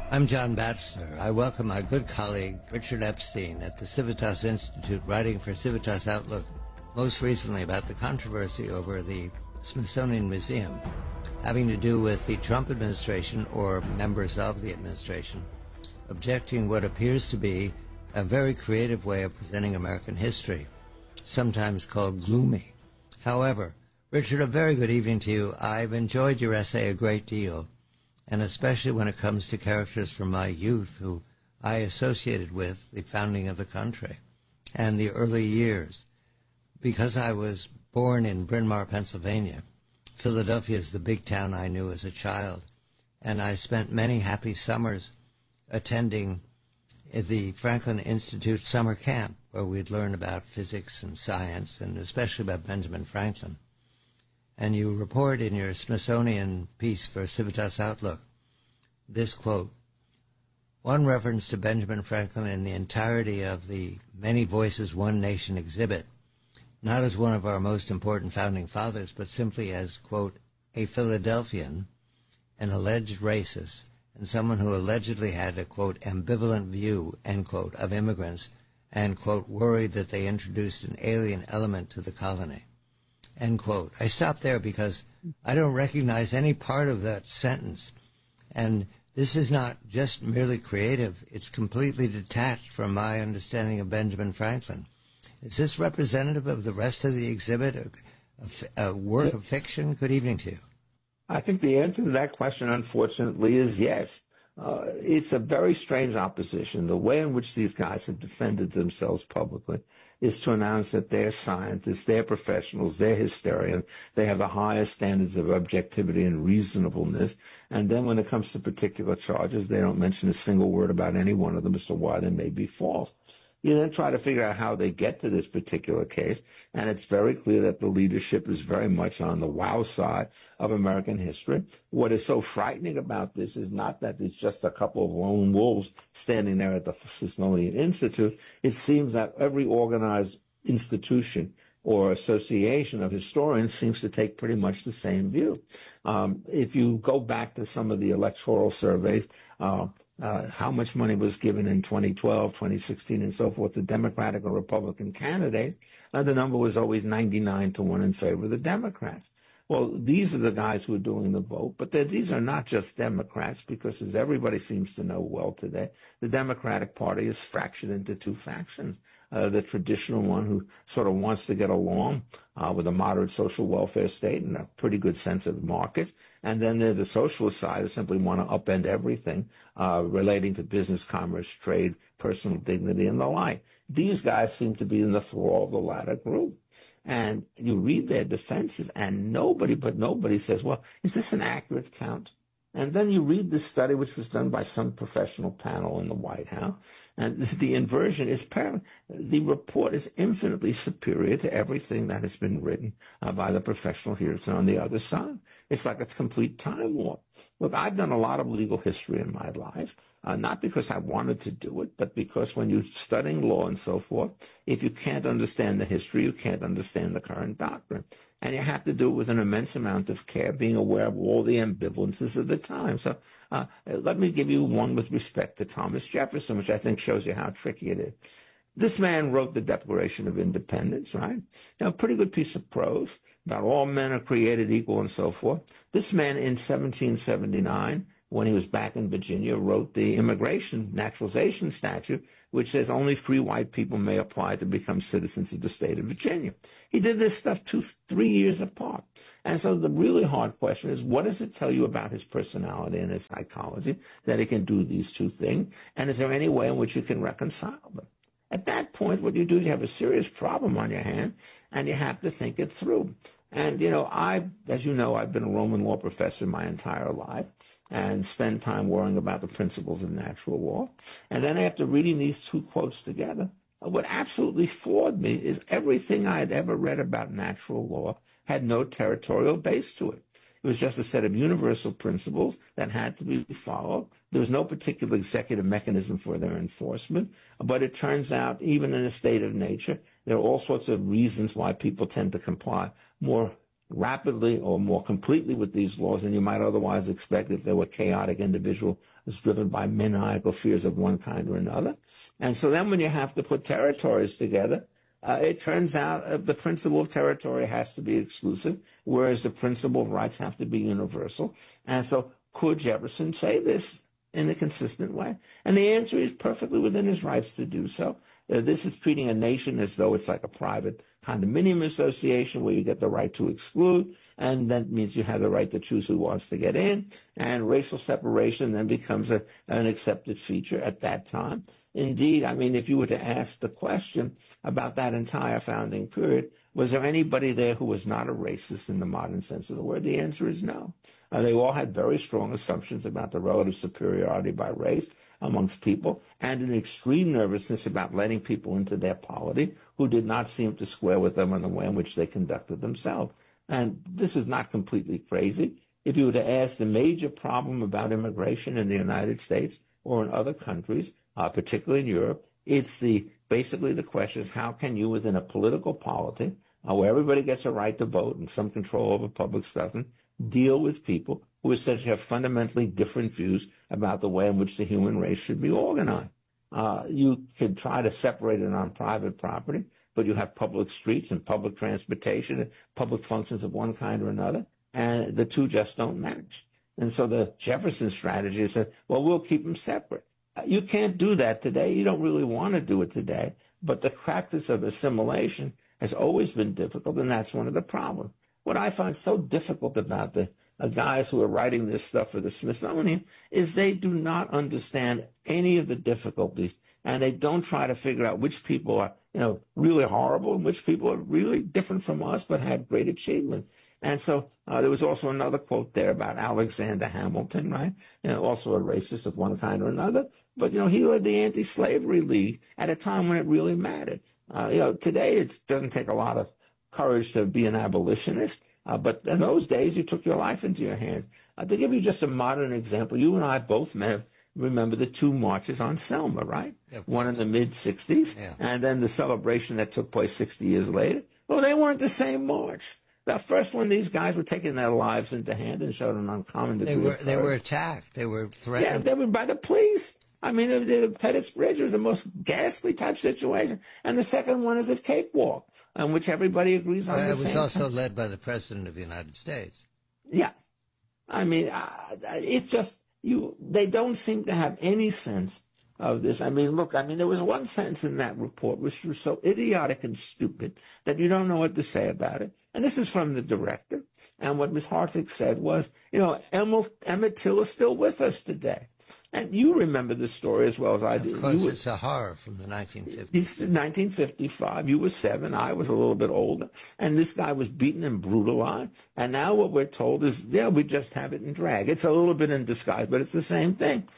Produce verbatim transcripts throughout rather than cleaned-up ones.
I'm John Batchelor. I welcome my good colleague Richard Epstein at the Civitas Institute, writing for Civitas Outlook, most recently about the controversy over the Smithsonian Museum, having to do with the Trump administration or members of the administration objecting what appears to be a very creative way of presenting American history, sometimes called gloomy. However, Richard, a very good evening to you. I've enjoyed your essay a great deal, and especially when it comes to characters from my youth who I associated with the founding of the country and the early years. Because I was born in Bryn Mawr, Pennsylvania, Philadelphia is the big town I knew as a child, and I spent many happy summers attending the Franklin Institute summer camp, where we'd learn about physics and science, and especially about Benjamin Franklin. And you report in your Smithsonian piece for Civitas Outlook this quote: "One reference to Benjamin Franklin in the entirety of the Many Voices, One Nation exhibit, not as one of our most important founding fathers, but simply as, quote, a Philadelphian, an alleged racist, and someone who allegedly had a, quote, ambivalent view, end quote, of immigrants, and, quote, worried that they introduced an alien element to the colony." End quote. I stop there because I don't recognize any part of that sentence. And this is not just merely creative. It's completely detached from my understanding of Benjamin Franklin. Is this representative of the rest of the exhibit, a, a, a work of fiction? Good evening to you. I think the answer to that question, unfortunately, is yes. Uh, it's a very strange opposition. The way in which these guys have defended themselves publicly is to announce that they're scientists, they're professionals, they're historians, they have the highest standards of objectivity and reasonableness. And then when it comes to particular charges, they don't mention a single word about any one of them as to why they may be false. You then try to figure out how they get to this particular case, and it's very clear that the leadership is very much on the wow side of American history. What is so frightening about this is not that it's just a couple of lone wolves standing there at the Smithsonian Institute. It seems that every organized institution or association of historians seems to take pretty much the same view. Um, if you go back to some of the electoral surveys, uh, Uh, how much money was given in twenty twelve, twenty sixteen, and so forth, the Democratic or Republican candidates, uh, the number was always ninety-nine to one in favor of the Democrats. Well, these are the guys who are doing the vote, but these are not just Democrats, because as everybody seems to know well today, the Democratic Party is fractured into two factions. Uh, the traditional one who sort of wants to get along uh, with a moderate social welfare state and a pretty good sense of markets. And then there's the socialist side who simply want to upend everything uh, relating to business, commerce, trade, personal dignity, and the like. These guys seem to be in the thrall of the latter group. And you read their defenses, and nobody but nobody says, well, is this an accurate count? And then you read this study, which was done by some professional panel in the White House, and the inversion is apparent. The report is infinitely superior to everything that has been written uh, by the professional hearers on the other side. It's like a complete time warp. Look, I've done a lot of legal history in my life, uh, not because I wanted to do it, but because when you're studying law and so forth, if you can't understand the history, you can't understand the current doctrine. And you have to do it with an immense amount of care, being aware of all the ambivalences of the time. So uh, let me give you one with respect to Thomas Jefferson, which I think shows you how tricky it is. This man wrote the Declaration of Independence, right? Now, a pretty good piece of prose about all men are created equal and so forth. This man in seventeen seventy-nine, when he was back in Virginia, wrote the Immigration Naturalization Statute, which says only free white people may apply to become citizens of the state of Virginia. He did this stuff two, three years apart. And so the really hard question is, what does it tell you about his personality and his psychology that he can do these two things? And is there any way in which you can reconcile them? At that point, what you do is you have a serious problem on your hands, and you have to think it through. And, you know, I, as you know, I've been a Roman law professor my entire life and spent time worrying about the principles of natural law. And then after reading these two quotes together, what absolutely floored me is everything I had ever read about natural law had no territorial base to it. It was just a set of universal principles that had to be followed. There was no particular executive mechanism for their enforcement. But it turns out, even in a state of nature, there are all sorts of reasons why people tend to comply more rapidly or more completely with these laws than you might otherwise expect if they were chaotic individuals driven by maniacal fears of one kind or another. And so then when you have to put territories together, uh, it turns out uh, the principle of territory has to be exclusive, whereas the principle of rights have to be universal. And so could Jefferson say this in a consistent way? And the answer is perfectly within his rights to do so. Uh, this is treating a nation as though it's like a private condominium association where you get the right to exclude, and that means you have the right to choose who wants to get in, and racial separation then becomes a, an accepted feature at that time. Indeed, I mean, if you were to ask the question about that entire founding period, was there anybody there who was not a racist in the modern sense of the word? The answer is no. Uh, they all had very strong assumptions about the relative superiority by race amongst people, and an extreme nervousness about letting people into their polity who did not seem to square with them in the way in which they conducted themselves. And this is not completely crazy. If you were to ask the major problem about immigration in the United States or in other countries, uh, particularly in Europe, it's the basically the question is how can you, within a political polity, uh, where everybody gets a right to vote and some control over public stuff, deal with people who essentially have fundamentally different views about the way in which the human race should be organized. Uh, you could try to separate it on private property, but you have public streets and public transportation and public functions of one kind or another, and the two just don't match. And so the Jefferson strategy is that, well, we'll keep them separate. Uh, you can't do that today. You don't really want to do it today, but the practice of assimilation has always been difficult, and that's one of the problems. What I find so difficult about the uh, guys who are writing this stuff for the Smithsonian is they do not understand any of the difficulties, and they don't try to figure out which people are, you know, really horrible and which people are really different from us but had great achievement. And so uh, there was also another quote there about Alexander Hamilton, right? You know, also a racist of one kind or another. But, you know, he led the Anti-Slavery League at a time when it really mattered. Uh, you know, today it doesn't take a lot of courage to be an abolitionist. Uh, but in those days, you took your life into your hands. Uh, to give you just a modern example, you and I both may remember the two marches on Selma, right? Yep. One in the mid-sixties, yeah. And then the celebration that took place sixty years later. Well, they weren't the same march. The first one, these guys were taking their lives into hand and showed an uncommon degree they were, of courage. They were attacked. They were threatened. Yeah, they were by the police. I mean, the Pettus Bridge was the most ghastly type situation. And the second one is a cakewalk, on which everybody agrees on uh, the same. It was also time. Led by the President of the United States. Yeah. I mean, uh, it's just, you. they don't seem to have any sense of this. I mean, look, I mean, there was one sentence in that report which was so idiotic and stupid that you don't know what to say about it. And this is from the director. And what Miz Hartwig said was, you know, Emmett Till is still with us today. And you remember the story as well as I do. Of course, were, it's a horror from the nineteen fifties. nineteen fifty-five. You were seven. I was a little bit older. And this guy was beaten and brutalized. And now what we're told is, yeah, we just have it in drag. It's a little bit in disguise, but it's the same thing.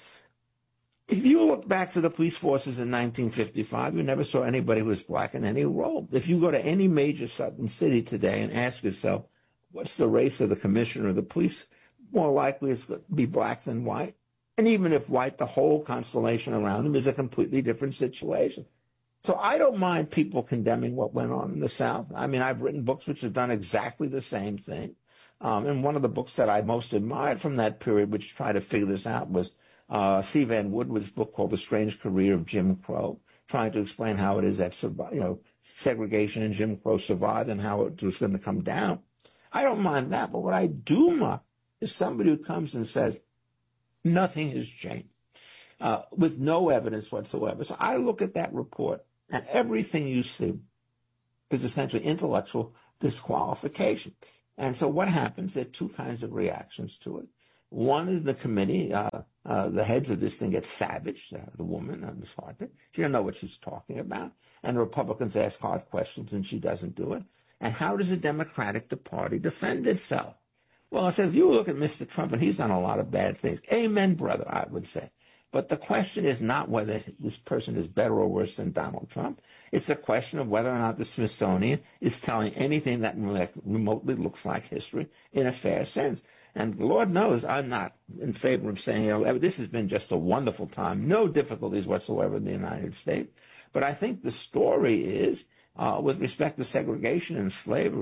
If you look back to the police forces in nineteen fifty-five, you never saw anybody who was black in any role. If you go to any major southern city today and ask yourself, what's the race of the commissioner of the police, more likely it's going to be black than white. And even if white, the whole constellation around him is a completely different situation. So I don't mind people condemning what went on in the South. I mean, I've written books which have done exactly the same thing. Um, and one of the books that I most admired from that period, which tried to figure this out, was uh, C. Vann Woodward's book called The Strange Career of Jim Crow, trying to explain how it is that, you know, segregation and Jim Crow survived and how it was going to come down. I don't mind that. But what I do mind is somebody who comes and says, nothing has changed, uh, with no evidence whatsoever. So I look at that report, and everything you see is essentially intellectual disqualification. And so what happens? There are two kinds of reactions to it. One is the committee, uh, uh, the heads of this thing get savage, uh, the woman, uh, Miz Hartwig. She doesn't know what she's talking about. And the Republicans ask hard questions, and she doesn't do it. And how does the Democratic Party defend itself? Well, it says, you look at Mister Trump, and he's done a lot of bad things. Amen, brother, I would say. But the question is not whether this person is better or worse than Donald Trump. It's a question of whether or not the Smithsonian is telling anything that remotely looks like history in a fair sense. And Lord knows I'm not in favor of saying, you know, this has been just a wonderful time, no difficulties whatsoever in the United States. But I think the story is, uh, with respect to segregation and slavery,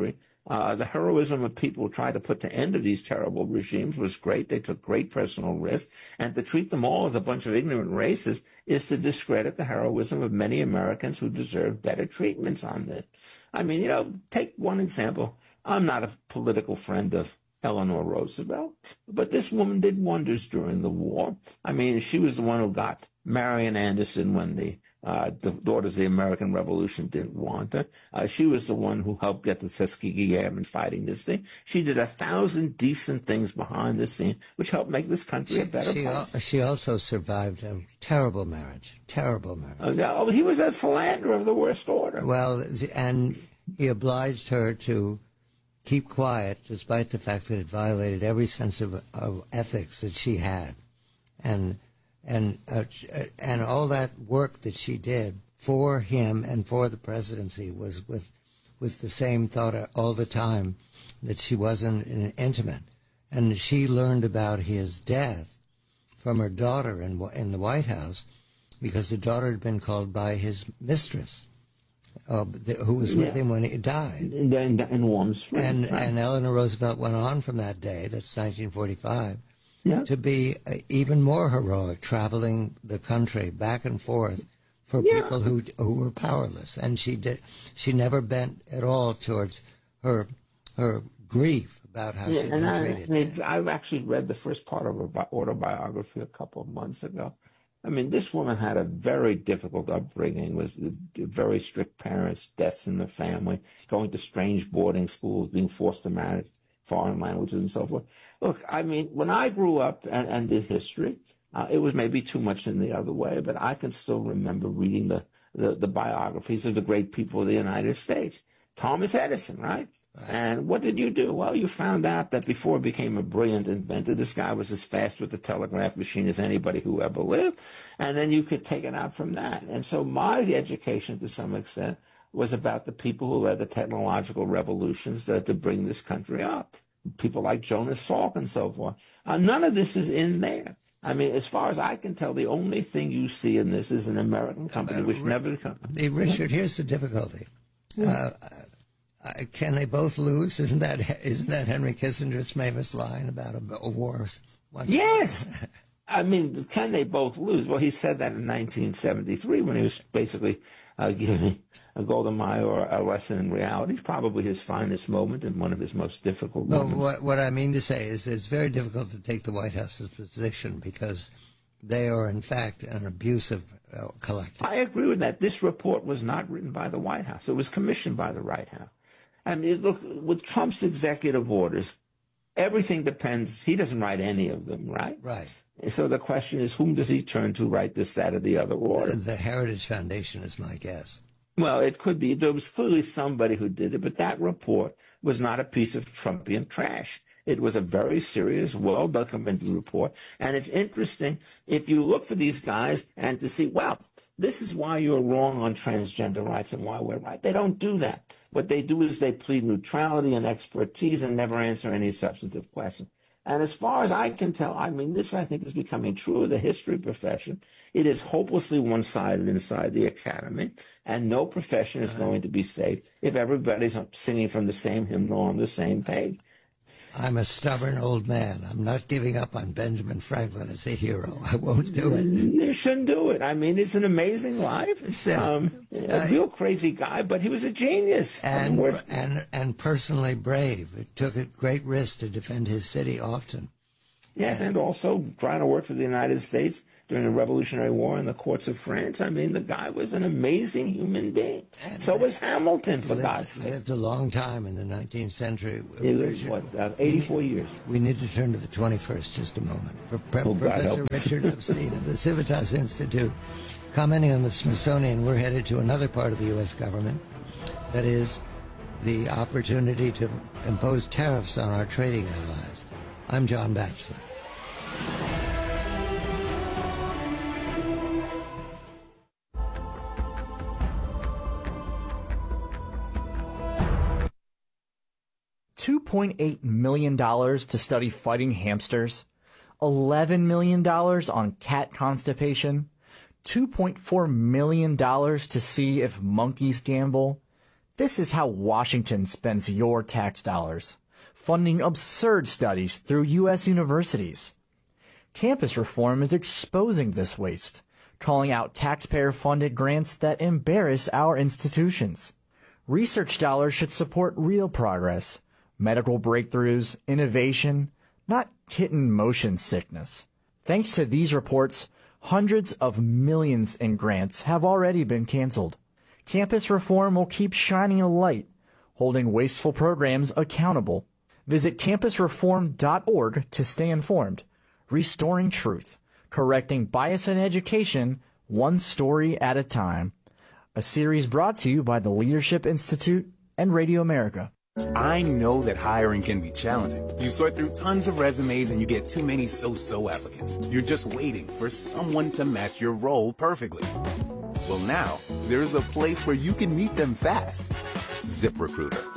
Uh, the heroism of people who tried to put an end to these terrible regimes was great. They took great personal risks. And to treat them all as a bunch of ignorant racists is to discredit the heroism of many Americans who deserve better treatments on this. I mean, you know, take one example. I'm not a political friend of Eleanor Roosevelt, but this woman did wonders during the war. I mean, she was the one who got Marian Anderson when the Uh, the Daughters of the American Revolution didn't want her. Uh, she was the one who helped get the Tuskegee Airmen fighting this thing. She did a thousand decent things behind the scene, which helped make this country she, a better she, place. Al- she also survived a terrible marriage. Terrible marriage. Uh, no, he was a philanderer of the worst order. Well, and he obliged her to keep quiet, despite the fact that it violated every sense of, of ethics that she had, and. And uh, and all that work that she did for him and for the presidency was with with the same thought all the time that she wasn't an intimate. And she learned about his death from her daughter in in the White House, because the daughter had been called by his mistress, uh, who was with yeah. him when he died. In, in, in Warm Springs. And right. and Eleanor Roosevelt went on from that day. That's nineteen forty-five. Yeah. To be uh, even more heroic, traveling the country back and forth for yeah. people who who were powerless, and she did. She never bent at all towards her her grief about how yeah, she'd and been I, treated. And I've actually read the first part of her autobiography a couple of months ago. I mean, this woman had a very difficult upbringing with very strict parents, deaths in the family, going to strange boarding schools, being forced to marry foreign languages and so forth. Look, I mean, when I grew up and, and did history, uh, it was maybe too much in the other way, but I can still remember reading the, the, the biographies of the great people of the United States. Thomas Edison, right? right? And what did you do? Well, you found out that before he became a brilliant inventor, this guy was as fast with the telegraph machine as anybody who ever lived. And then you could take it out from that. And so my education, to some extent, was about the people who led the technological revolutions that to bring this country up. People like Jonas Salk and so forth. Uh, none of this is in there. I mean, as far as I can tell, the only thing you see in this is an American company which uh, never comes. Richard, here's the difficulty. Uh, uh, can they both lose? Isn't that isn't that Henry Kissinger's famous line about a, a war? Once yes. I mean, can they both lose? Well, he said that in nineteen seventy-three when he was basically uh, giving a Golda Meir a lesson in reality. Probably his finest moment and one of his most difficult no, moments. What, what I mean to say is it's very difficult to take the White House's position because they are, in fact, an abusive uh, collective. I agree with that. This report was not written by the White House. It was commissioned by the White House. I mean, look, with Trump's executive orders, everything depends. He doesn't write any of them, right? Right. So the question is, whom does he turn to write this, that, or the other order? The Heritage Foundation is my guess. Well, it could be. There was clearly somebody who did it, but that report was not a piece of Trumpian trash. It was a very serious, well-documented report. And it's interesting if you look for these guys and to see, well, this is why you're wrong on transgender rights and why we're right. They don't do that. What they do is they plead neutrality and expertise and never answer any substantive questions. And as far as I can tell, I mean, this, I think, is becoming true of the history profession. It is hopelessly one-sided inside the academy, and no profession is going to be safe if everybody's singing from the same hymnal on the same page. I'm a stubborn old man. I'm not giving up on Benjamin Franklin as a hero. I won't do it. You shouldn't do it. I mean, it's an amazing life. Um, a real crazy guy, but he was a genius. And, I mean, and, and personally brave. It took a great risk to defend his city often. Yes, and also trying to work for the United States during the Revolutionary War in the courts of France. I mean, the guy was an amazing human being. And so was Hamilton, for lived, God's sake. Lived a long time in the nineteenth century. He lived, what, uh, eighty-four years. We need to turn to the twenty-first just a moment. For Pre- Oh, Professor Richard Epstein of the Civitas Institute, commenting on the Smithsonian, we're headed to another part of the U S government, that is the opportunity to impose tariffs on our trading allies. I'm John Batchelor. two point eight million dollars to study fighting hamsters, eleven million dollars on cat constipation, two point four million dollars to see if monkeys gamble, This is how Washington spends your tax dollars, funding absurd studies through U S universities. Campus reform is exposing this waste, calling out taxpayer-funded grants that embarrass our institutions. Research dollars should support real progress, medical breakthroughs, innovation, not kitten motion sickness. Thanks to these reports, hundreds of millions in grants have already been canceled. Campus reform will keep shining a light, holding wasteful programs accountable. Visit campus reform dot org to stay informed. Restoring truth, correcting bias in education, one story at a time. A series brought to you by the Leadership Institute and Radio America. I know that hiring can be challenging. You sort through tons of resumes and you get too many so-so applicants. You're just waiting for someone to match your role perfectly. Well, now, there's a place where you can meet them fast. ZipRecruiter.